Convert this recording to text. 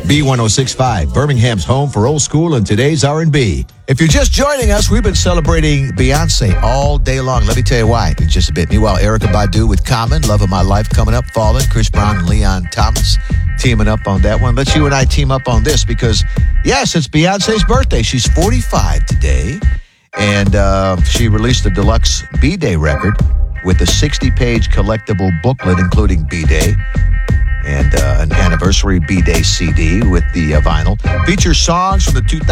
B1065, Birmingham's home for old school and today's R&B. If you're just joining us, we've been celebrating Beyonce all day long. Let me tell you why in just a bit. Meanwhile, Erykah Badu with Common, Love of My Life coming up, Fallen, Chris Brown and Leon Thomas teaming up on that one. Let's you and I team up on this because, yes, it's Beyonce's birthday. She's 45 today, and she released a deluxe B-Day record with a 60-page collectible booklet, including B-Day, and an anniversary B-Day CD with the vinyl. Features songs from the